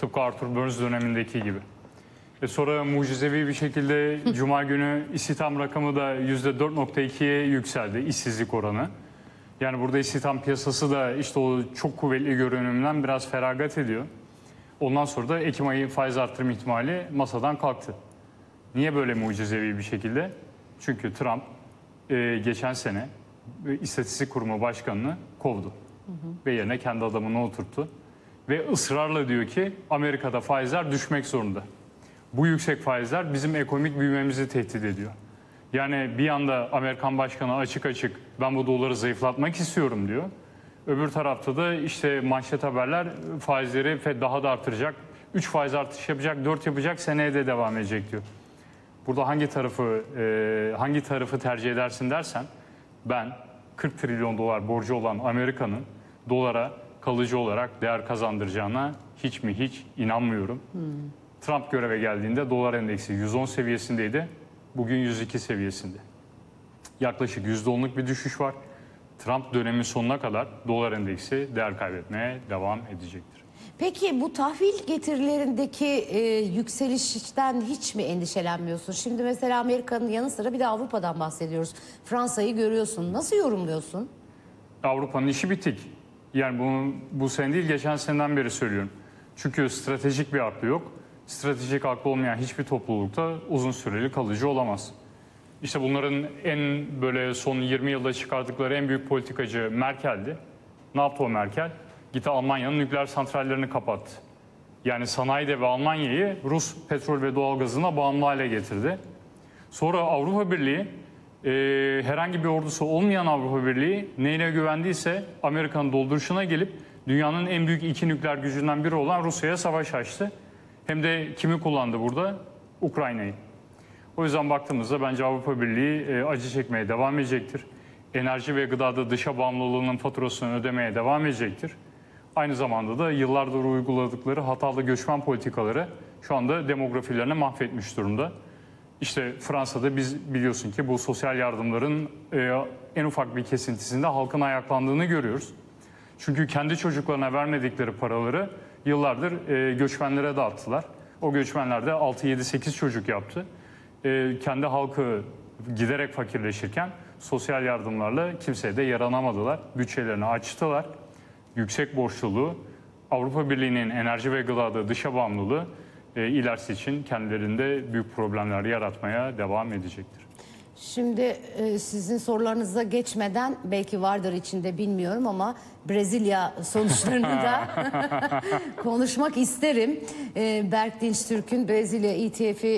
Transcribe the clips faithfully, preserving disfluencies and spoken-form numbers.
Tıpkı Arthur Burns dönemindeki gibi. Ve sonra mucizevi bir şekilde Cuma günü istihdam rakamı da yüzde dört nokta ikiye yükseldi, işsizlik oranı. Yani burada istihdam piyasası da işte o çok kuvvetli görünümden biraz feragat ediyor. Ondan sonra da Ekim ayı faiz artırım ihtimali masadan kalktı. Niye böyle mucizevi bir şekilde? Çünkü Trump e, geçen sene e, İstatistik Kurumu Başkanı'nı kovdu. Hı hı. Ve yerine kendi adamını oturttu. Ve ısrarla diyor ki Amerika'da faizler düşmek zorunda. Bu yüksek faizler bizim ekonomik büyümemizi tehdit ediyor. Yani bir yanda Amerikan Başkanı açık açık ben bu doları zayıflatmak istiyorum diyor. Öbür tarafta da işte manşet haberler faizleri Fed daha da artıracak. üç faiz artış yapacak, dört yapacak, seneye de devam edecek diyor. Burada hangi tarafı e, hangi tarafı tercih edersin dersen ben kırk trilyon dolar borcu olan Amerika'nın dolara kalıcı olarak değer kazandıracağına hiç mi hiç inanmıyorum. Hmm. Trump göreve geldiğinde dolar endeksi yüz on seviyesindeydi. Bugün yüz iki seviyesinde. Yaklaşık yüzde onluk bir düşüş var. Trump dönemin sonuna kadar dolar endeksi değer kaybetmeye devam edecektir. Peki bu tahvil getirilerindeki e, yükselişten hiç mi endişelenmiyorsun? Şimdi mesela Amerika'nın yanı sıra bir de Avrupa'dan bahsediyoruz. Fransa'yı görüyorsun. Nasıl yorumluyorsun? Avrupa'nın işi bitik. Yani bunu bu sene değil geçen seneden beri söylüyorum. Çünkü stratejik bir aklı yok. Stratejik aklı olmayan hiçbir toplulukta uzun süreli kalıcı olamaz. İşte bunların en böyle son yirmi yılda çıkardıkları en büyük politikacı Merkel'di. Ne yaptı o Merkel? Gitti Almanya'nın nükleer santrallerini kapattı. Yani sanayide ve Almanya'yı Rus petrol ve doğalgazına bağımlı hale getirdi. Sonra Avrupa Birliği, e, herhangi bir ordusu olmayan Avrupa Birliği neyine güvendiyse Amerika'nın dolduruşuna gelip dünyanın en büyük iki nükleer gücünden biri olan Rusya'ya savaş açtı. Hem de kimi kullandı burada? Ukrayna'yı. O yüzden baktığımızda bence Avrupa Birliği e, acı çekmeye devam edecektir. Enerji ve gıdada dışa bağımlılığının faturasını ödemeye devam edecektir. Aynı zamanda da yıllardır uyguladıkları hatalı göçmen politikaları şu anda demografilerini mahvetmiş durumda. İşte Fransa'da biz biliyorsun ki bu sosyal yardımların e, en ufak bir kesintisinde halkın ayaklandığını görüyoruz. Çünkü kendi çocuklarına vermedikleri paraları yıllardır e, göçmenlere dağıttılar. O göçmenler de altı yedi sekiz çocuk yaptı. E, kendi halkı giderek fakirleşirken sosyal yardımlarla kimseye de yaranamadılar. Bütçelerini açtılar. Yüksek borçluluğu, Avrupa Birliği'nin enerji ve gıdada dışa bağımlılığı e, ilerisi için kendilerinde büyük problemler yaratmaya devam edecektir. Şimdi e, sizin sorularınıza geçmeden belki vardır içinde bilmiyorum ama Brezilya sonuçlarını da konuşmak isterim. E, Berk Dinçtürk'ün Brezilya E T F'i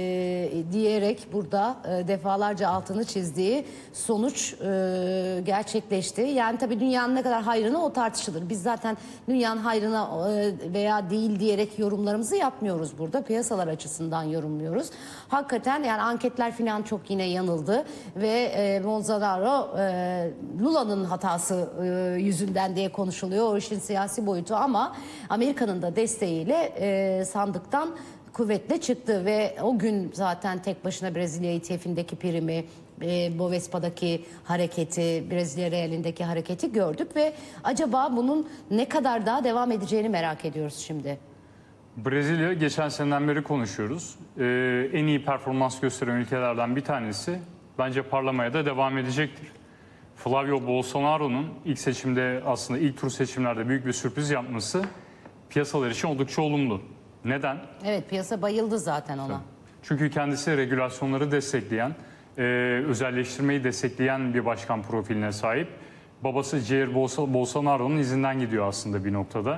e, diyerek burada e, defalarca altını çizdiği sonuç e, gerçekleşti. Yani tabii dünyanın ne kadar hayrına o tartışılır. Biz zaten dünyanın hayrına e, veya değil diyerek yorumlarımızı yapmıyoruz burada. Piyasalar açısından yorumluyoruz. Hakikaten yani anketler falan çok yine yanıldı ve e, Bolsonaro e, Lula'nın hatası e, yüzünden diye konuşuluyor. O işin siyasi boyutu ama Amerika'nın da desteğiyle e, sandıktan kuvvetle çıktı ve o gün zaten tek başına Brezilya E T F'indeki primi, e, Bovespa'daki hareketi, Brezilya realindeki hareketi gördük ve acaba bunun ne kadar daha devam edeceğini merak ediyoruz şimdi. Brezilya geçen seneden beri konuşuyoruz. Ee, en iyi performans gösteren ülkelerden bir tanesi. Bence parlamaya da devam edecektir. Flavio Bolsonaro'nun ilk seçimde aslında ilk tur seçimlerde büyük bir sürpriz yapması piyasalar için oldukça olumlu. Neden? Evet, piyasa bayıldı zaten ona. Çünkü kendisi regülasyonları destekleyen, e, özelleştirmeyi destekleyen bir başkan profiline sahip. Babası Jair Bolsonaro'nun izinden gidiyor aslında bir noktada.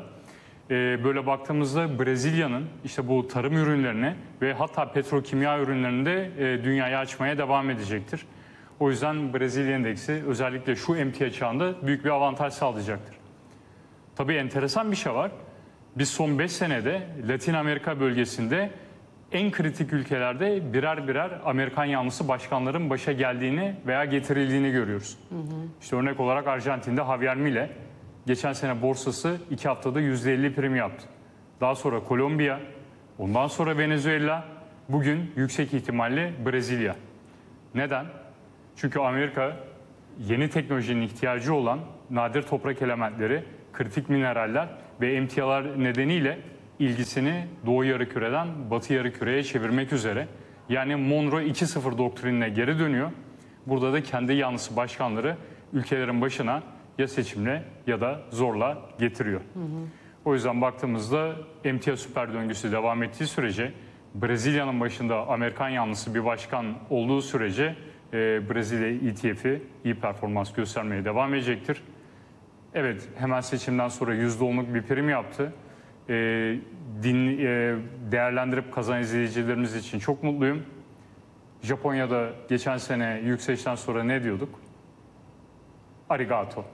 E, böyle baktığımızda Brezilya'nın işte bu tarım ürünlerini ve hatta petrokimya ürünlerini de e, dünyaya açmaya devam edecektir. O yüzden Brezilya endeksi özellikle şu emtia çağında büyük bir avantaj sağlayacaktır. Tabii enteresan bir şey var. Biz son beş senede Latin Amerika bölgesinde en kritik ülkelerde birer birer Amerikan yanlısı başkanların başa geldiğini veya getirildiğini görüyoruz. Hı hı. İşte örnek olarak Arjantin'de Javier Milei geçen sene borsası iki haftada yüzde elli prim yaptı. Daha sonra Kolombiya, ondan sonra Venezuela, bugün yüksek ihtimalle Brezilya. Neden? Çünkü Amerika yeni teknolojinin ihtiyacı olan nadir toprak elementleri, kritik mineraller ve emtialar nedeniyle ilgisini Doğu Yarımküre'den Batı Yarımküre'ye çevirmek üzere. Yani Monroe iki sıfır doktrinine geri dönüyor. Burada da kendi yanlısı başkanları ülkelerin başına ya seçimle ya da zorla getiriyor. Hı hı. O yüzden baktığımızda emtia süper döngüsü devam ettiği sürece, Brezilya'nın başında Amerikan yanlısı bir başkan olduğu sürece e, Brezilya E T F'i iyi performans göstermeye devam edecektir. Evet, hemen seçimden sonra yüzde onluk bir prim yaptı. E, din, e, değerlendirip kazanan izleyicilerimiz için çok mutluyum. Japonya'da geçen sene yükselişten sonra ne diyorduk? Arigato.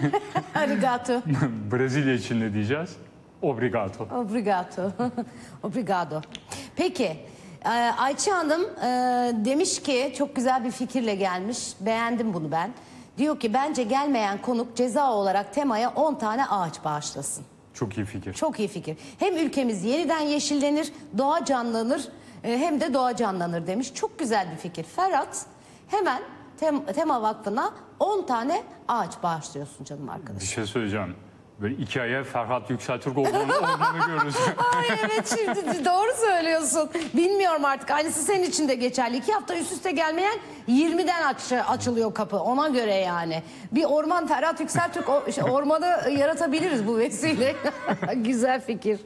Arigato. Brezilya için ne diyeceğiz? Obrigado. Obrigado. Obrigado. Peki. Ee, Ayça Hanım e, demiş ki çok güzel bir fikirle gelmiş. Beğendim bunu ben. Diyor ki bence gelmeyen konuk ceza olarak temaya on tane ağaç bağışlasın. Çok iyi fikir. Çok iyi fikir. Hem ülkemiz yeniden yeşillenir, doğa canlanır, e, hem de doğa canlanır demiş. Çok güzel bir fikir. Ferhat hemen Tem Tema Vakfı'na on tane ağaç bağışlıyorsun canım Bir arkadaşım. şey söyleyeceğim. Böyle iki aya Ferhat Yükseltürk olduğunu ormanı görürüz. Ay evet, şimdi doğru söylüyorsun. Bilmiyorum artık, aynısı senin için de geçerli. İki hafta üst üste gelmeyen yirmiden aç, açılıyor kapı, ona göre yani. Bir orman Ferhat Yükseltürk o- şey, ormanı yaratabiliriz bu vesile. Güzel fikir.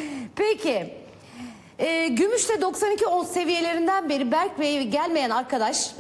Peki. Ee, Gümüş'te doksan iki ons seviyelerinden beri Berk Bey gelmeyen arkadaş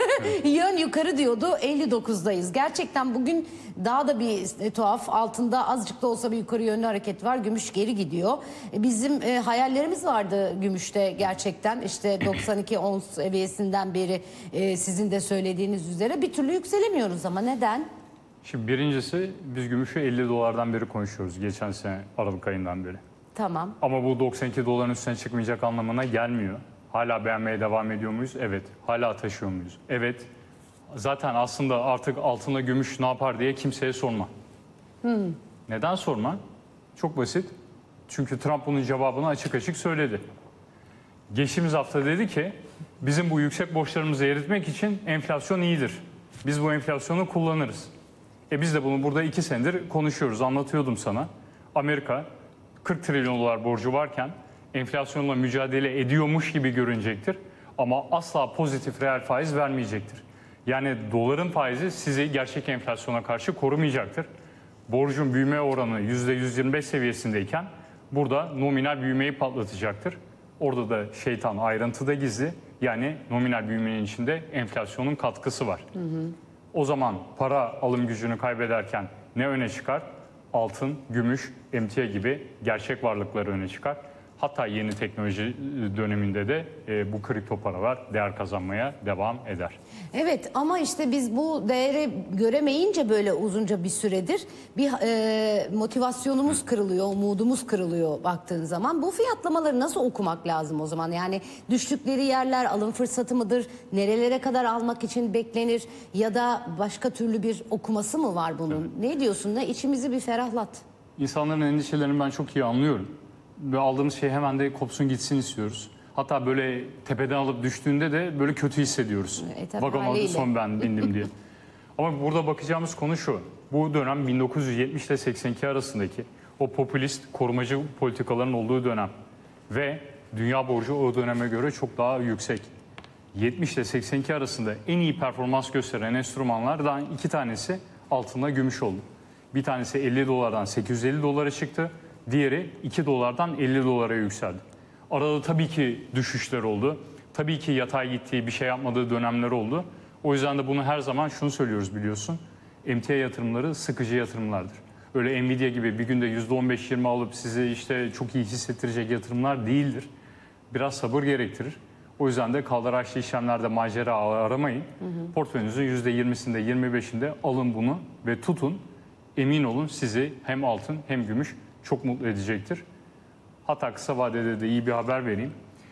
yön yukarı diyordu, elli dokuzdayız. Gerçekten bugün daha da bir e, tuhaf, altında azıcık da olsa bir yukarı yönlü hareket var. Gümüş geri gidiyor. E, bizim e, hayallerimiz vardı Gümüş'te gerçekten, işte doksan iki ons seviyesinden beri e, sizin de söylediğiniz üzere bir türlü yükselemiyoruz ama neden? Şimdi birincisi, biz gümüşü elli dolardan beri konuşuyoruz. Geçen sene Aralık ayından beri. Tamam. Ama bu doksan iki doların üstüne çıkmayacak anlamına gelmiyor. Hala beğenmeye devam ediyor muyuz? Evet. Hala taşıyor muyuz? Evet. Zaten aslında artık altında gümüş ne yapar diye kimseye sorma. Hmm. Neden sorma? Çok basit. Çünkü Trump bunun cevabını açık açık söyledi. Geçtiğimiz hafta dedi ki bizim bu yüksek borçlarımızı eritmek için enflasyon iyidir. Biz bu enflasyonu kullanırız. E biz de bunu burada iki senedir konuşuyoruz. Anlatıyordum sana. Amerika kırk trilyon dolar borcu varken enflasyonla mücadele ediyormuş gibi görünecektir. Ama asla pozitif reel faiz vermeyecektir. Yani doların faizi sizi gerçek enflasyona karşı korumayacaktır. Borcun büyüme oranı yüzde yüz yirmi beş seviyesindeyken burada nominal büyümeyi patlatacaktır. Orada da şeytan ayrıntıda gizli. Yani nominal büyümenin içinde enflasyonun katkısı var. Hı hı. O zaman para alım gücünü kaybederken ne öne çıkar? Altın, gümüş, emtia gibi gerçek varlıklar öne çıkar. Hatta yeni teknoloji döneminde de e, bu kripto paralar değer kazanmaya devam eder. Evet, ama işte biz bu değeri göremeyince böyle uzunca bir süredir bir e, motivasyonumuz kırılıyor, umudumuz kırılıyor baktığın zaman. Bu fiyatlamaları nasıl okumak lazım o zaman? Yani düştükleri yerler alım fırsatı mıdır? Nerelere kadar almak için beklenir? Ya da başka türlü bir okuması mı var bunun? Evet. Ne diyorsun? Ne içimizi bir ferahlat. İnsanların endişelerini ben çok iyi anlıyorum. Ve aldığımız şey hemen de kopsun gitsin istiyoruz. Hatta böyle tepeden alıp düştüğünde de böyle kötü hissediyoruz. E, Vagon aldı son ben bindim diye. Ama burada bakacağımız konu şu. Bu dönem bin dokuz yüz yetmiş ile seksen iki arasındaki o popülist korumacı politikaların olduğu dönem. Ve dünya borcu o döneme göre çok daha yüksek. yetmiş ile seksen iki arasında en iyi performans gösteren enstrümanlardan iki tanesi altınla gümüş oldu. Bir tanesi elli dolardan sekiz yüz elli dolara çıktı. Diğeri iki dolardan elli dolara yükseldi. Arada tabii ki düşüşler oldu. Tabii ki yatay gittiği, bir şey yapmadığı dönemler oldu. O yüzden de bunu her zaman şunu söylüyoruz biliyorsun. Emtia yatırımları sıkıcı yatırımlardır. Öyle Nvidia gibi bir günde yüzde on beş yirmi alıp size işte çok iyi hissettirecek yatırımlar değildir. Biraz sabır gerektirir. O yüzden de kaldıraçlı işlemlerde macera aramayın. Hı hı. Portföyünüzün yüzde yirmisinde yirmi beşinde alın bunu ve tutun. Emin olun sizi hem altın hem gümüş çok mutlu edecektir. Hatta kısa vadede de iyi bir haber vereyim.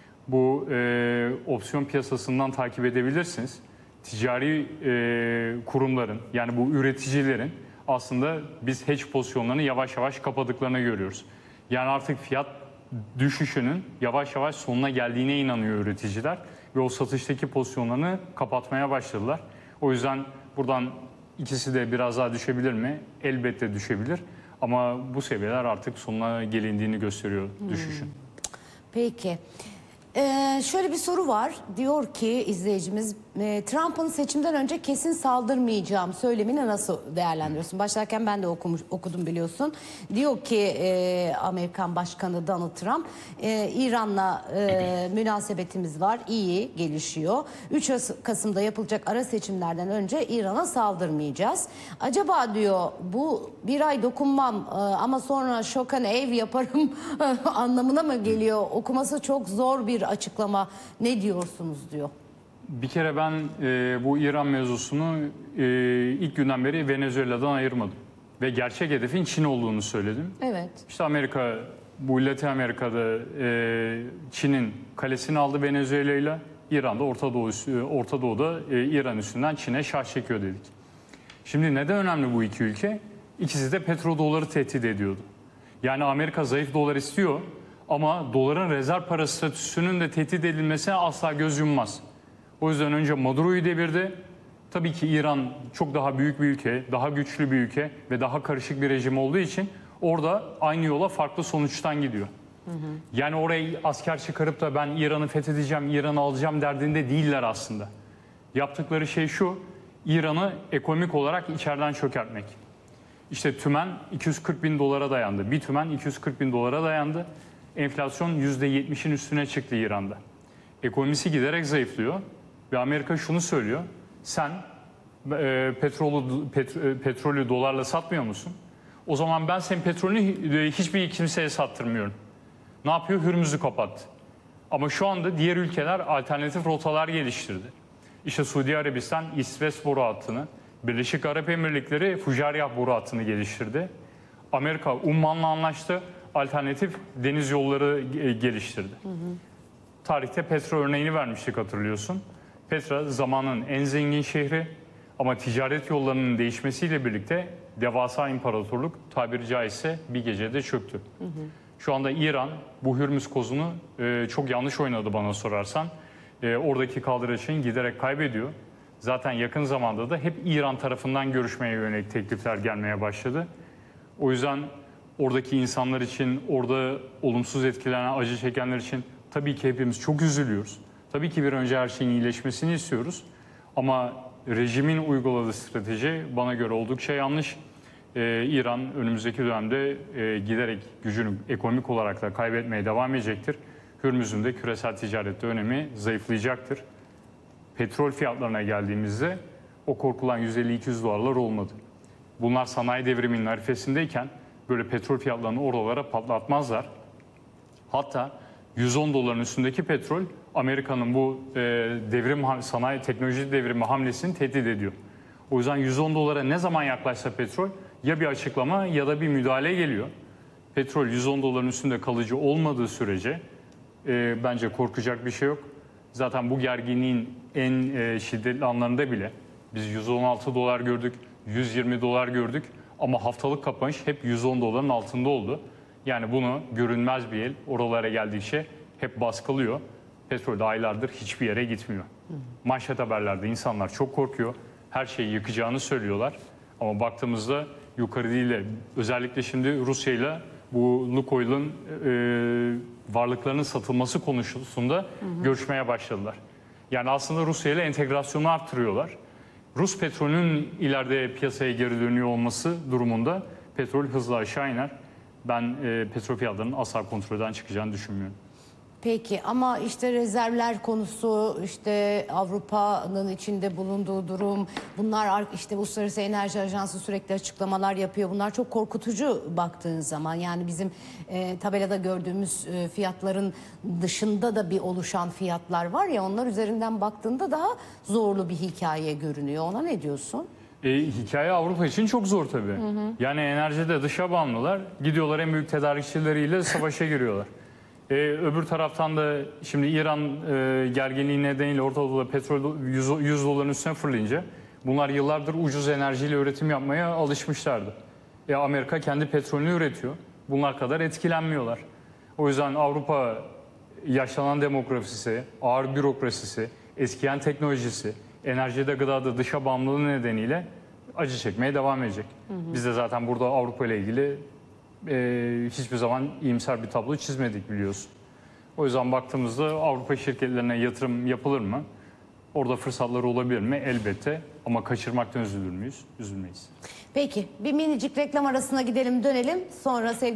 Bu e, opsiyon piyasasından takip edebilirsiniz. Ticari e, kurumların, yani bu üreticilerin aslında biz hedge pozisyonlarını yavaş yavaş kapadıklarını görüyoruz. Yani artık fiyat düşüşünün yavaş yavaş sonuna geldiğine inanıyor üreticiler ve o satıştaki pozisyonlarını kapatmaya başladılar. O yüzden buradan ikisi de biraz daha düşebilir mi? Elbette düşebilir. Ama bu seviyeler artık sonuna gelindiğini gösteriyor düşüşün. Peki. Ee, şöyle bir soru var. Diyor ki izleyicimiz, e, Trump'ın seçimden önce kesin saldırmayacağım söylemini nasıl değerlendiriyorsun? Başlarken ben de okumuş, okudum biliyorsun. Diyor ki e, Amerikan Başkanı Donald Trump, e, İran'la e, münasebetimiz var, iyi gelişiyor. üç Kasım'da yapılacak ara seçimlerden önce İran'a saldırmayacağız. Acaba diyor bu bir ay dokunmam e, ama sonra şokan ev yaparım anlamına mı geliyor? Okuması çok zor bir açıklama. Ne diyorsunuz diyor. Bir kere ben e, bu İran mevzusunu e, ilk günden beri Venezuela'dan ayırmadım. Ve gerçek hedefin Çin olduğunu söyledim. Evet. İşte Amerika, bu Latin Amerika'da e, Çin'in kalesini aldı Venezuela'yla. İran'da Orta, Doğu, Orta Doğu'da e, İran üstünden Çin'e şah çekiyor dedik. Şimdi neden önemli bu iki ülke? İkisi de petrodoları tehdit ediyordu. Yani Amerika zayıf dolar istiyor ama doların rezerv para statüsünün de tehdit edilmesine asla göz yummaz. O yüzden önce Maduro'yu devirdi. Tabii ki İran çok daha büyük bir ülke, daha güçlü bir ülke ve daha karışık bir rejim olduğu için orada aynı yola farklı sonuçtan gidiyor. Hı hı. Yani oraya asker çıkarıp da ben İran'ı fethedeceğim, İran'ı alacağım derdinde değiller aslında. Yaptıkları şey şu, İran'ı ekonomik olarak içeriden çökertmek. İşte tümen iki yüz kırk bin dolara dayandı. Bir tümen iki yüz kırk bin dolara dayandı. Enflasyon yüzde yetmişin üstüne çıktı İran'da. Ekonomisi giderek zayıflıyor ve Amerika şunu söylüyor. Sen e, petrolü, pet, e, petrolü dolarla satmıyor musun? O zaman ben senin petrolünü hiçbir kimseye sattırmıyorum. Ne yapıyor? Hürmüz'ü kapattı. Ama şu anda diğer ülkeler alternatif rotalar geliştirdi. İşte Suudi Arabistan İst-West boru hattını, Birleşik Arap Emirlikleri Fujairah boru hattını geliştirdi. Amerika Umman'la anlaştı, alternatif deniz yolları geliştirdi. Hı hı. Tarihte Petra örneğini vermiştik hatırlıyorsun. Petra zamanın en zengin şehri ama ticaret yollarının değişmesiyle birlikte devasa imparatorluk tabiri caizse bir gecede çöktü. Hı hı. Şu anda İran bu Hürmüz kozunu e, çok yanlış oynadı bana sorarsan. E, oradaki kaldıraçını giderek kaybediyor. Zaten yakın zamanda da hep İran tarafından görüşmeye yönelik teklifler gelmeye başladı. O yüzden oradaki insanlar için, orada olumsuz etkilenen, acı çekenler için tabii ki hepimiz çok üzülüyoruz. Tabii ki bir önce her şeyin iyileşmesini istiyoruz. Ama rejimin uyguladığı strateji bana göre oldukça yanlış. Ee, İran önümüzdeki dönemde e, giderek gücünü ekonomik olarak da kaybetmeye devam edecektir. Hürmüz'ün de küresel ticarette önemi zayıflayacaktır. Petrol fiyatlarına geldiğimizde o korkulan yüz elli iki yüz dolarlar olmadı. Bunlar sanayi devriminin arifesindeyken böyle petrol fiyatlarını oralara patlatmazlar. Hatta yüz on doların üstündeki petrol Amerika'nın bu e, devrim sanayi teknoloji devrimi hamlesini tehdit ediyor. O yüzden yüz on dolara ne zaman yaklaşsa petrol ya bir açıklama ya da bir müdahale geliyor. Petrol yüz on doların üstünde kalıcı olmadığı sürece e, bence korkacak bir şey yok. Zaten bu gerginliğin en e, şiddetli anlarında bile biz yüz on altı dolar gördük, yüz yirmi dolar gördük ama haftalık kapanış hep yüz on doların altında oldu. Yani bunu görünmez bir el oralara geldikçe hep baskılıyor. Petrol de aylardır hiçbir yere gitmiyor. Hı hı. Manşet haberlerde insanlar çok korkuyor. Her şeyi yıkacağını söylüyorlar. Ama baktığımızda yukarı değil de özellikle şimdi Rusya ile bu Lukoil'in e, varlıklarının satılması konusunda hı hı. görüşmeye başladılar. Yani aslında Rusya ile entegrasyonu arttırıyorlar. Rus petrolünün ileride piyasaya geri dönüyor olması durumunda petrol hızla aşağı iner. Ben e, petrol fiyatlarının asla kontrolden çıkacağını düşünmüyorum. Peki ama işte rezervler konusu, işte Avrupa'nın içinde bulunduğu durum, bunlar işte Uluslararası Enerji Ajansı sürekli açıklamalar yapıyor. Bunlar çok korkutucu baktığın zaman. Yani bizim e, tabelada gördüğümüz e, fiyatların dışında da bir oluşan fiyatlar var ya, onlar üzerinden baktığında daha zorlu bir hikaye görünüyor. Ona ne diyorsun? E, hikaye Avrupa için çok zor tabii. Hı hı. Yani enerjide dışa bağımlılar, gidiyorlar en büyük tedarikçileriyle savaşa giriyorlar. Ee, öbür taraftan da şimdi İran e, gerginliği nedeniyle Orta Doğu'da petrol yüz doların üstüne fırlayınca bunlar yıllardır ucuz enerjiyle üretim yapmaya alışmışlardı. E, Amerika kendi petrolünü üretiyor. Bunlar kadar etkilenmiyorlar. O yüzden Avrupa yaşlanan demografisi, ağır bürokrasisi, eskiyen teknolojisi, enerjide gıdada dışa bağımlılığı nedeniyle acı çekmeye devam edecek. Hı hı. Biz de zaten burada Avrupa ile ilgili e, hiçbir zaman iyimser bir tablo çizmedik biliyorsun. O yüzden baktığımızda Avrupa şirketlerine yatırım yapılır mı? Orada fırsatlar olabilir mi? Elbette. Ama kaçırmaktan üzülür müyüz? Üzülmeyiz. Peki bir minicik reklam arasına gidelim, dönelim. Sonra sevgili